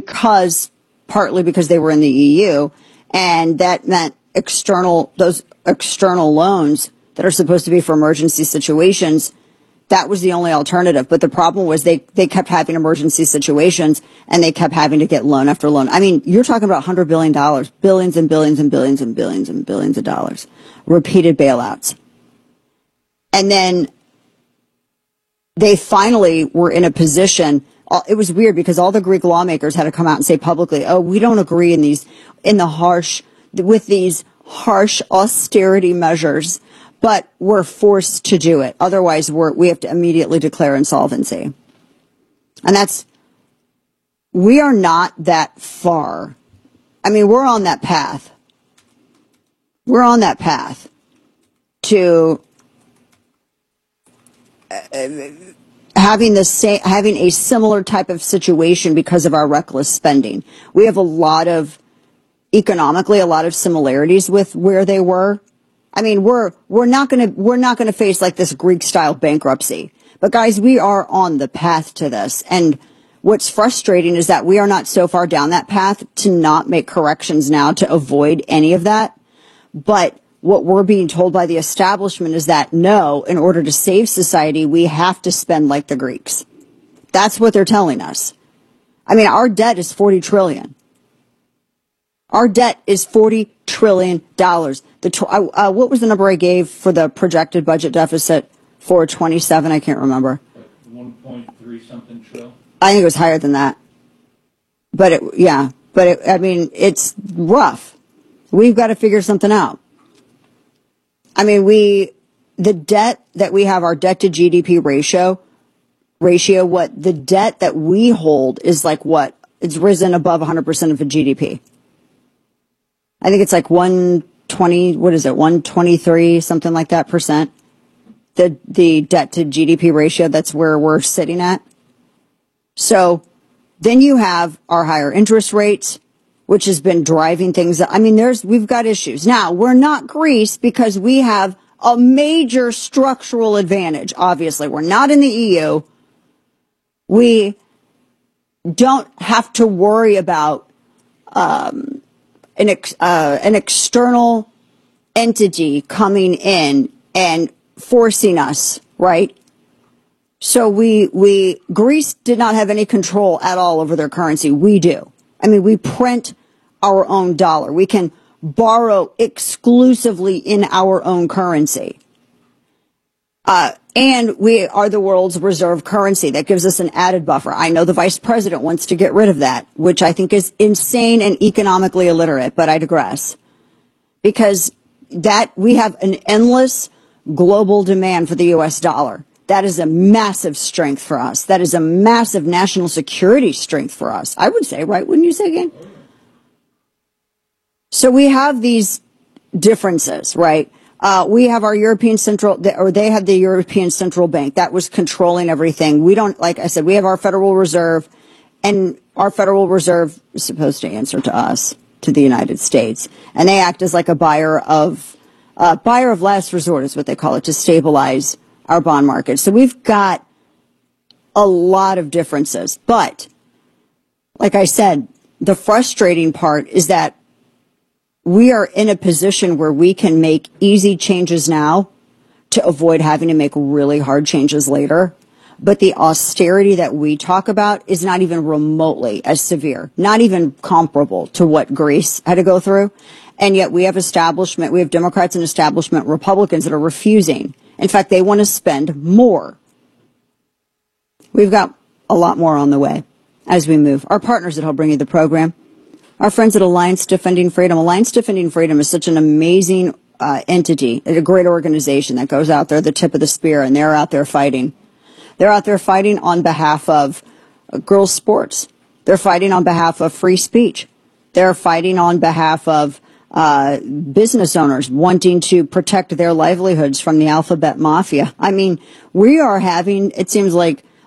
partly because they were in the EU, and that meant those external loans that are supposed to be for emergency situations. That was the only alternative. But the problem was they kept having emergency situations, and they kept having to get loan after loan. I mean, you're talking about $100 billion, billions and billions and billions and billions and billions of dollars, repeated bailouts. And then they finally were in a position. It was weird because all the Greek lawmakers had to come out and say publicly, "Oh, we don't agree with these harsh austerity measures, but we're forced to do it. Otherwise, we have to immediately declare insolvency." And we are not that far. I mean, we're on that path. We're on that path to having a similar type of situation because of our reckless spending. We have economically a lot of similarities with where they were. I mean, we're not going to face like this Greek style bankruptcy. But guys, we are on the path to this. And what's frustrating is that we are not so far down that path to not make corrections now to avoid any of that. But what we're being told by the establishment is that no, in order to save society, we have to spend like the Greeks. That's what they're telling us. I mean, our debt is $40 trillion. Our debt is $40 trillion. What was the number I gave for the projected budget deficit for 27? I can't remember. 1.3 something trillion. I think it was higher than that. It's rough. We've got to figure something out. I mean, the debt that we have, our debt to GDP ratio, the debt that we hold is like what? It's risen above 100% of the GDP. I think it's like 120, 123, something like that percent. The debt to GDP ratio, that's where we're sitting at. So then you have our higher interest rates, which has been driving things up. I mean, we've got issues. Now, we're not Greece because we have a major structural advantage. Obviously, we're not in the EU. We don't have to worry about an external entity coming in and forcing us, right? So Greece did not have any control at all over their currency. We do. I mean, we print our own dollar. We can borrow exclusively in our own currency. And we are the world's reserve currency. That gives us an added buffer. I know the vice president wants to get rid of that, which I think is insane and economically illiterate, but I digress. Because we have an endless global demand for the U.S. dollar. That is a massive strength for us. That is a massive national security strength for us. I would say, right? Wouldn't you say, again? So we have these differences, right? We have our European Central, or they had the European Central Bank that was controlling everything. We don't, like I said, we have our Federal Reserve, and our Federal Reserve is supposed to answer to us, to the United States. And they act as like a buyer of last resort is what they call it, to stabilize our bond market. So we've got a lot of differences. But like I said, the frustrating part is that we are in a position where we can make easy changes now to avoid having to make really hard changes later. But the austerity that we talk about is not even remotely as severe, not even comparable to what Greece had to go through. And yet we have Democrats and establishment Republicans that are refusing. In fact, they want to spend more. We've got a lot more on the way as we move. Our partners that help bring you the program, our friends at Alliance Defending Freedom. Alliance Defending Freedom is such an amazing entity, a great organization that goes out there, the tip of the spear, and they're out there fighting. They're out there fighting on behalf of girls' sports. They're fighting on behalf of free speech. They're fighting on behalf of business owners wanting to protect their livelihoods from the alphabet mafia. I mean, we are having, it seems like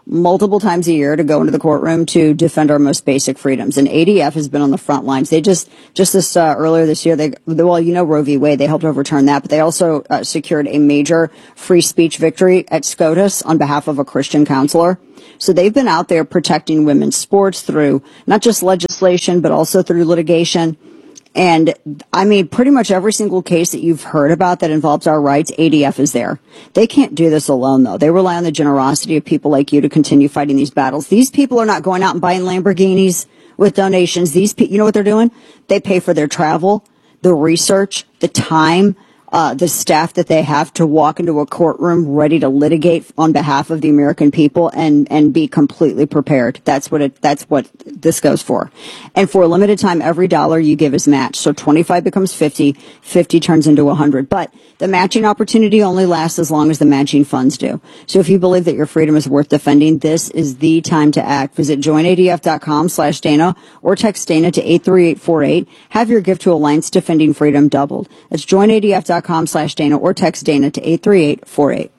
multiple times a year to go into the courtroom to defend our most basic freedoms. And ADF has been on the front lines. They just this earlier this year, Roe v. Wade, they helped overturn that, but they also secured a major free speech victory at SCOTUS on behalf of a Christian counselor. So they've been out there protecting women's sports through not just legislation, but also through litigation. And I mean, pretty much every single case that you've heard about that involves our rights, ADF is there. They can't do this alone, though. They rely on the generosity of people like you to continue fighting these battles. These people are not going out and buying Lamborghinis with donations. You know what they're doing? They pay for their travel, the research, the time, the staff that they have to walk into a courtroom ready to litigate on behalf of the American people and be completely prepared. That's what this goes for. And for a limited time, every dollar you give is matched. So 25 becomes 50, 50 turns into 100. But the matching opportunity only lasts as long as the matching funds do. So if you believe that your freedom is worth defending, this is the time to act. Visit joinadf.com/Dana or text Dana to 83848. Have your gift to Alliance Defending Freedom doubled. That's joinadf.com/Dana or text Dana to 83848.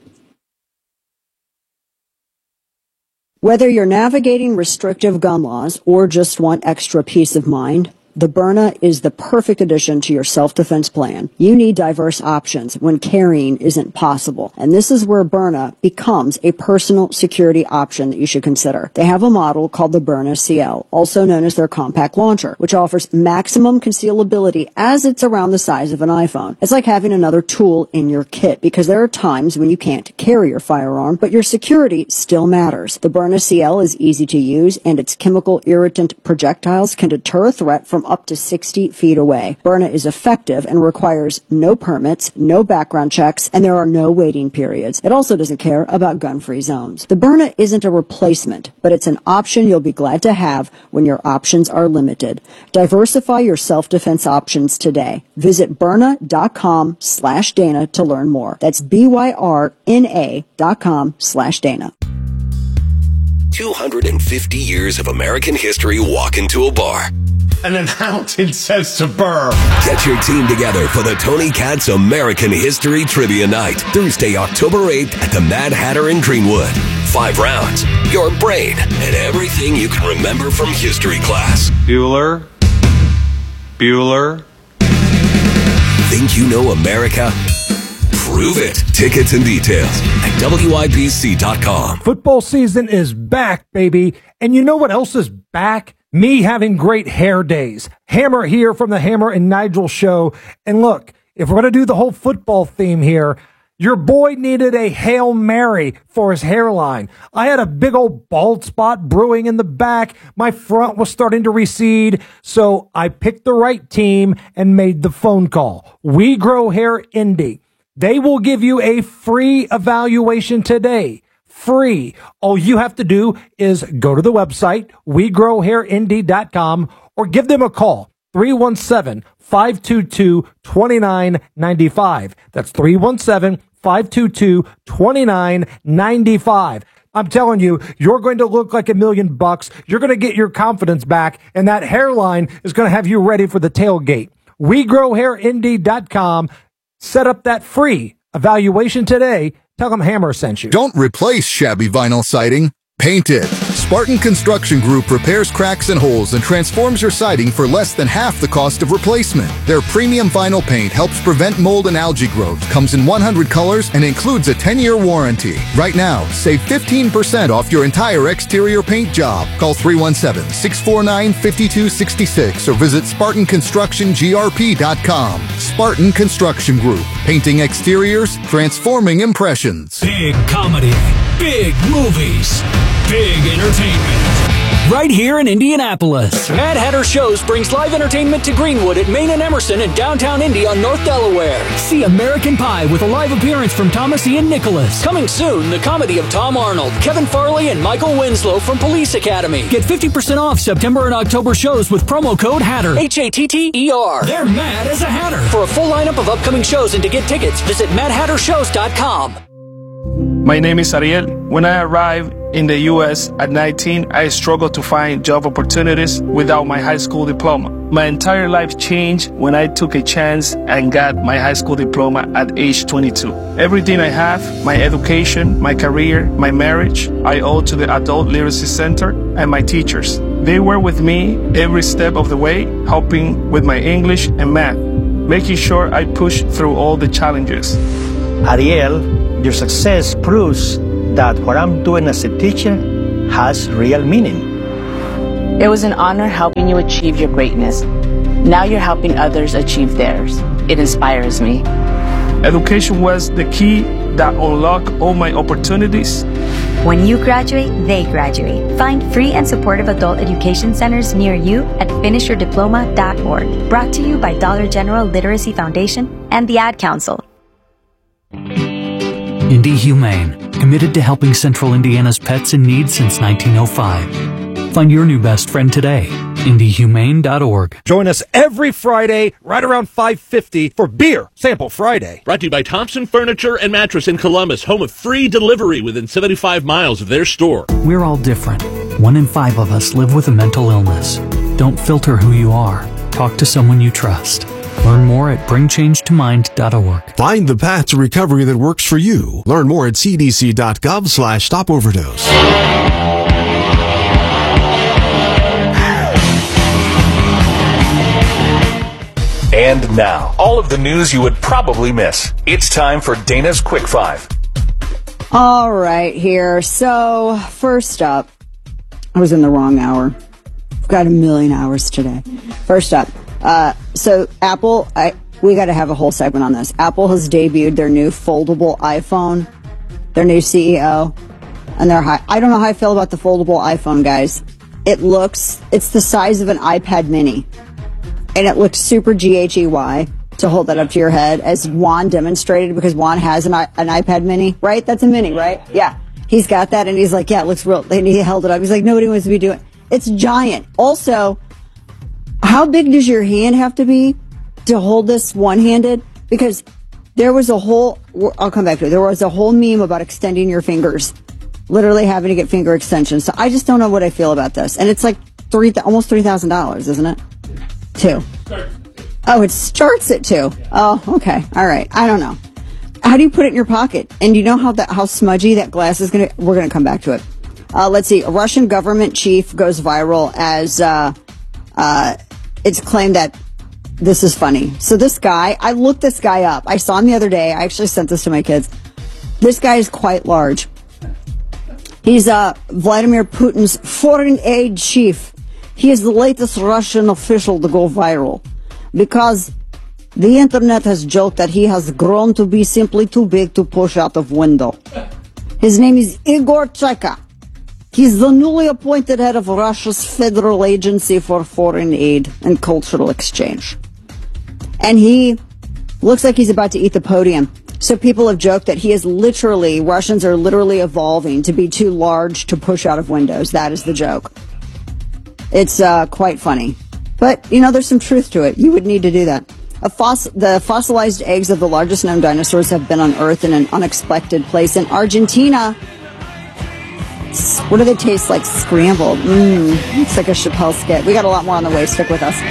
Whether you're navigating restrictive gun laws or just want extra peace of mind, the Byrna is the perfect addition to your self-defense plan. You need diverse options when carrying isn't possible. And this is where Byrna becomes a personal security option that you should consider. They have a model called the Byrna CL, also known as their compact launcher, which offers maximum concealability as it's around the size of an iPhone. It's like having another tool in your kit because there are times when you can't carry your firearm, but your security still matters. The Byrna CL is easy to use and its chemical irritant projectiles can deter a threat from up to 60 feet away. Byrna is effective and requires no permits, no background checks, and there are no waiting periods. It also doesn't care about gun-free zones. The Byrna isn't a replacement, but it's an option you'll be glad to have when your options are limited. Diversify your self-defense options today. Visit Byrna.com/Dana to learn more. That's BYRNA.com/Dana. 250 years of American history walk into a bar. And an accountant says to Burr, Get your team together for the Tony Katz American History Trivia Night, Thursday, October 8th at the Mad Hatter in Greenwood. 5 rounds, your brain, and everything you can remember from history class. Bueller. Think you know America? Prove it. Tickets and details at WIBC.com. Football season is back, baby. And you know what else is back? Me having great hair days. Hammer here from the Hammer and Nigel show. And look, if we're going to do the whole football theme here, your boy needed a Hail Mary for his hairline. I had a big old bald spot brewing in the back. My front was starting to recede. So I picked the right team and made the phone call. We Grow Hair Indy. They will give you a free evaluation today. Free. All you have to do is go to the website, wegrowhairindy.com, or give them a call, 317-522-2995. That's 317-522-2995. I'm telling you, you're going to look like $1 million. You're going to get your confidence back, and that hairline is going to have you ready for the tailgate. wegrowhairindy.com. Set up that free evaluation today. Tell them Hammer sent you. Don't replace shabby vinyl siding. Paint it. Spartan Construction Group repairs cracks and holes and transforms your siding for less than half the cost of replacement. Their premium vinyl paint helps prevent mold and algae growth, comes in 100 colors, and includes a 10-year warranty. Right now, save 15% off your entire exterior paint job. Call 317-649-5266 or visit SpartanConstructionGRP.com. Spartan Construction Group. Painting exteriors, transforming impressions. Big comedy, big movies, big entertainment. Right here in Indianapolis. Mad Hatter Shows brings live entertainment to Greenwood at Main and Emerson in downtown Indy on North Delaware. See American Pie with a live appearance from Thomas Ian Nicholas. Coming soon, the comedy of Tom Arnold, Kevin Farley, and Michael Winslow from Police Academy. Get 50% off September and October shows with promo code HATTER. HATTER. They're mad as a hatter. For a full lineup of upcoming shows and to get tickets, visit MadHatterShows.com. My name is Ariel. When I arrived In the U.S., at 19, I struggled to find job opportunities without my high school diploma. My entire life changed when I took a chance and got my high school diploma at age 22. Everything I have, my education, my career, my marriage, I owe to the Adult Literacy Center and my teachers. They were with me every step of the way, helping with my English and math, making sure I pushed through all the challenges. Ariel, your success proves that what I'm doing as a teacher has real meaning. It was an honor helping you achieve your greatness. Now you're helping others achieve theirs. It inspires me. Education was the key that unlocked all my opportunities. When you graduate, they graduate. Find free and supportive adult education centers near you at finishyourdiploma.org. Brought to you by Dollar General Literacy Foundation and the Ad Council. Indy Humane, committed to helping Central Indiana's pets in need since 1905. Find your new best friend today. IndyHumane.org. Join us every Friday right around 5:50 for Beer Sample Friday. Brought to you by Thompson Furniture and Mattress in Columbus, home of free delivery within 75 miles of their store. We're all different. 1 in 5 of us live with a mental illness. Don't filter who you are. Talk to someone you trust. Learn more at bringchangetimind.org. Find the path to recovery that works for you. Learn more at cdc.gov/stopoverdose. And now, all of the news you would probably miss. It's time for Dana's Quick Five. All right, here. So, first up, I was in the wrong hour. I've got a million hours today. First up, so Apple, we got to have a whole segment on this. Apple has debuted their new foldable iPhone, their new CEO, and I don't know how I feel about the foldable iPhone, guys. It's the size of an iPad mini. And it looks super GHEY to hold that up to your head, as Juan demonstrated, because Juan has an iPad mini, right? That's a mini, right? Yeah. He's got that, and he's like, yeah, it looks real. And he held it up. He's like, nobody wants to be doing it. It's giant. Also, how big does your hand have to be to hold this one-handed? Because there was I'll come back to it. There was a whole meme about extending your fingers, literally having to get finger extensions. So I just don't know what I feel about this. And it's like almost $3,000, isn't it? 2. Oh, it starts at 2. Oh, okay. All right. I don't know. How do you put it in your pocket? And you know how smudgy that glass is going to... We're going to come back to it. Let's see. A Russian government chief goes viral as it's claimed that this is funny. So this guy, I looked this guy up. I saw him the other day. I actually sent this to my kids. This guy is quite large. He's Vladimir Putin's foreign aid chief. He is the latest Russian official to go viral because the internet has joked that he has grown to be simply too big to push out of window. His name is Igor Cheka. He's the newly appointed head of Russia's Federal Agency for Foreign Aid and Cultural Exchange. And he looks like he's about to eat the podium. So people have joked that Russians are literally evolving to be too large to push out of windows. That is the joke. It's quite funny. But, there's some truth to it. You would need to do that. The fossilized eggs of the largest known dinosaurs have been unearthed in an unexpected place in Argentina. What do they taste like? Scrambled. It's like a Chappelle skit. We got a lot more on the way. Stick with us.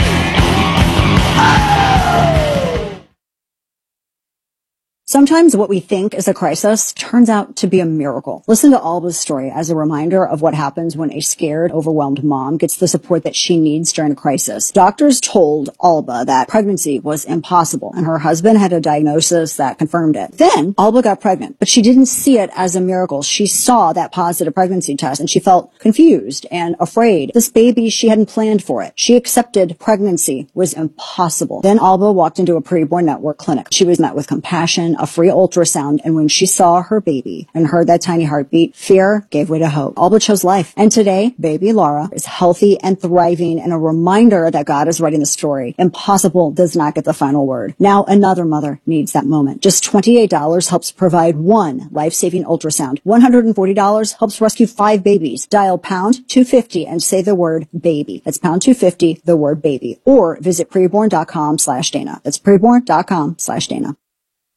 Sometimes what we think is a crisis turns out to be a miracle. Listen to Alba's story as a reminder of what happens when a scared, overwhelmed mom gets the support that she needs during a crisis. Doctors told Alba that pregnancy was impossible, and her husband had a diagnosis that confirmed it. Then Alba got pregnant, but she didn't see it as a miracle. She saw that positive pregnancy test, and she felt confused and afraid. This baby, she hadn't planned for it. She accepted pregnancy was impossible. Then Alba walked into a preborn network clinic. She was met with compassion, a free ultrasound, and when she saw her baby and heard that tiny heartbeat, fear gave way to hope. Alba chose life. And today, baby Laura is healthy and thriving, and a reminder that God is writing the story. Impossible does not get the final word. Now another mother needs that moment. Just $28 helps provide one life-saving ultrasound. $140 helps rescue 5 babies. Dial pound 250 and say the word baby. That's pound 250, the word baby. Or visit preborn.com/Dana. That's preborn.com/Dana.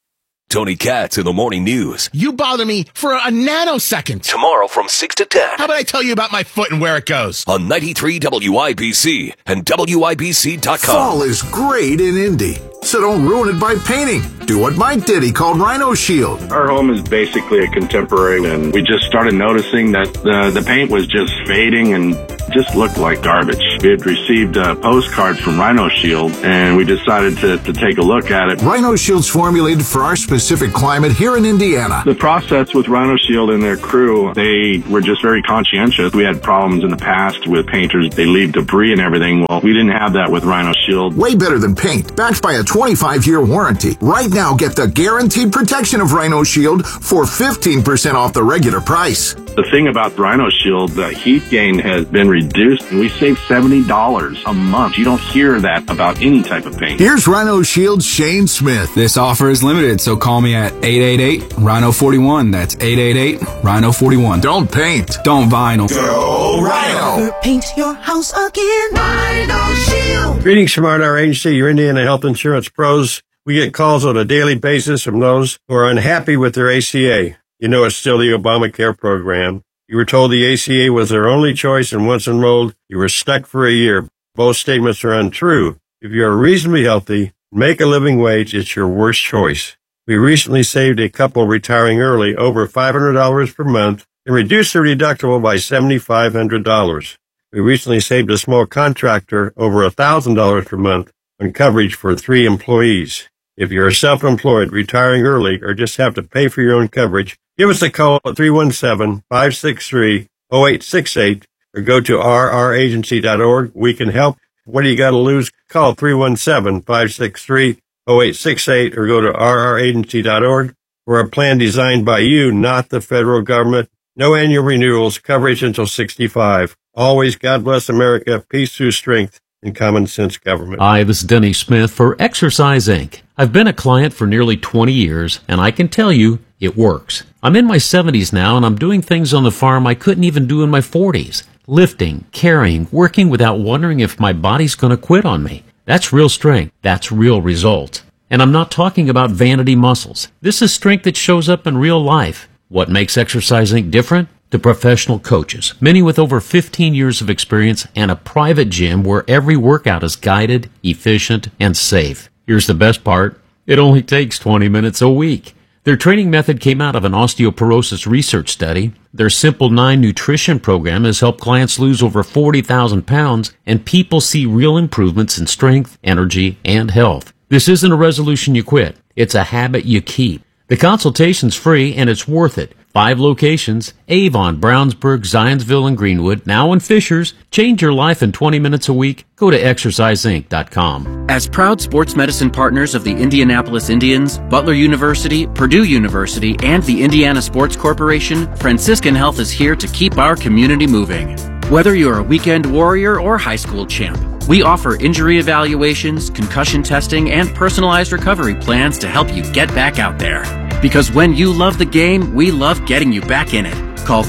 Tony Katz in the morning news. You bother me for a nanosecond. Tomorrow from 6 to 10. How about I tell you about my foot and where it goes? On 93 WIBC and WIBC.com. Fall is great in Indy, so don't ruin it by painting. Do what Mike did. He called Rhino Shield. Our home is basically a contemporary, and we just started noticing that the paint was just fading and just looked like garbage. We had received postcards from Rhino Shield, and we decided to take a look at it. Rhino Shield's formulated for our specific climate here in Indiana. The process with Rhino Shield and their crew, they were just very conscientious. We had problems in the past with painters. They leave debris and everything. Well, we didn't have that with Rhino Shield. Way better than paint, backed by a 25-year warranty. Right now, get the guaranteed protection of Rhino Shield for 15% off the regular price. The thing about Rhino Shield, the heat gain has been reduced, and we save $70 a month. You don't hear that about any type of paint. Here's Rhino Shield's Shane Smith. This offer is limited, so call me at 888-RHINO-41. That's 888-RHINO-41. Don't paint. Don't vinyl. Go Rhino. Never paint your house again. Rhino Shield. Greetings from our agency, your Indiana Health Insurance Pros. We get calls on a daily basis from those who are unhappy with their ACA. You know it's still the Obamacare program. You were told the ACA was their only choice, and once enrolled, you were stuck for a year. Both statements are untrue. If you are reasonably healthy, make a living wage, it's your worst choice. We recently saved a couple retiring early over $500 per month and reduced their deductible by $7,500. We recently saved a small contractor over $1,000 per month on coverage for 3 employees. If you're self-employed, retiring early, or just have to pay for your own coverage, give us a call at 317-563-0868 or go to rragency.org. We can help. What do you got to lose? Call 317-563-0868 or go to rragency.org. We're a plan designed by you, not the federal government. No annual renewals, coverage until 65. Always God bless America, peace through strength, and common sense government. Hi, this is Denny Smith for Exercise Inc. I've been a client for nearly 20 years, and I can tell you it works. I'm in my 70s now, and I'm doing things on the farm I couldn't even do in my 40s. Lifting, carrying, working without wondering if my body's going to quit on me. That's real strength. That's real results. And I'm not talking about vanity muscles. This is strength that shows up in real life. What makes Exercise Inc. different? The professional coaches, many with over 15 years of experience and a private gym where every workout is guided, efficient, and safe. Here's the best part. It only takes 20 minutes a week. Their training method came out of an osteoporosis research study. Their Simple 9 nutrition program has helped clients lose over 40,000 pounds, and people see real improvements in strength, energy, and health. This isn't a resolution you quit. It's a habit you keep. The consultation's free, and it's worth it. 5 locations: Avon, Brownsburg, Zionsville, and Greenwood. Now in Fishers. Change your life in 20 minutes a week. Go to exerciseinc.com. As proud sports medicine partners of the Indianapolis Indians, Butler University, Purdue University, and the Indiana Sports Corporation, Franciscan Health is here to keep our community moving. Whether you're a weekend warrior or high school champ, we offer injury evaluations, concussion testing, and personalized recovery plans to help you get back out there. Because when you love the game, we love getting you back in it. Call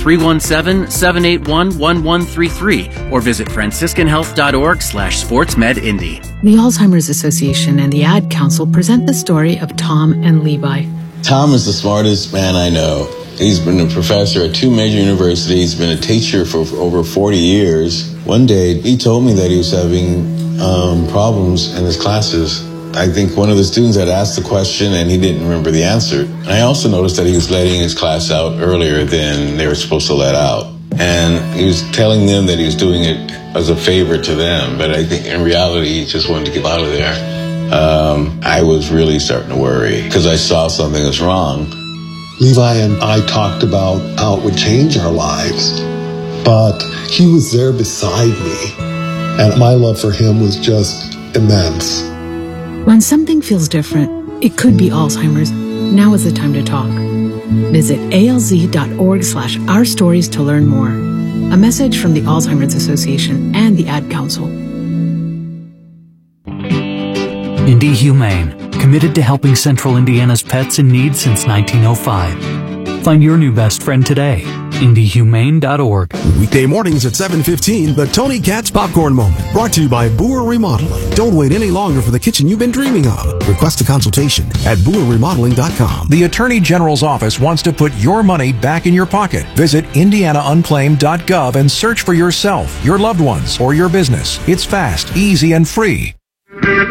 317-781-1133 or visit franciscanhealth.org/sportsmedindy. The Alzheimer's Association and the Ad Council present the story of Tom and Levi. Tom is the smartest man I know. He's been a professor at 2 major universities, been a teacher for over 40 years. One day, he told me that he was having problems in his classes. I think one of the students had asked the question and he didn't remember the answer. And I also noticed that he was letting his class out earlier than they were supposed to let out. And he was telling them that he was doing it as a favor to them. But I think in reality, he just wanted to get out of there. I was really starting to worry because I saw something was wrong. Levi and I talked about how it would change our lives, but he was there beside me, and my love for him was just immense. When something feels different, it could be Alzheimer's. Now is the time to talk. Visit alz.org/ourstories to learn more. A message from the Alzheimer's Association and the Ad Council. Indy Humane, committed to helping Central Indiana's pets in need since 1905. Find your new best friend today IndyHumane.org. Weekday mornings at 7:15, the Tony Katz Popcorn Moment. Brought to you by Boer Remodeling. Don't wait any longer for the kitchen you've been dreaming of. Request a consultation at BoerRemodeling.com. The Attorney General's office wants to put your money back in your pocket. Visit IndianaUnclaimed.gov and search for yourself, your loved ones, or your business. It's fast, easy, and free.